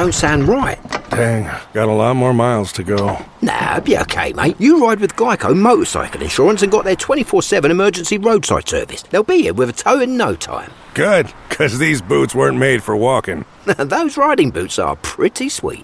don't sound right. Dang, got a lot more miles to go. Nah, be okay, mate. You ride with Geico Motorcycle Insurance and got their 24/7 emergency roadside service. They'll be here with a tow in no time. Good, 'cause these boots weren't made for walking. Those riding boots are pretty sweet.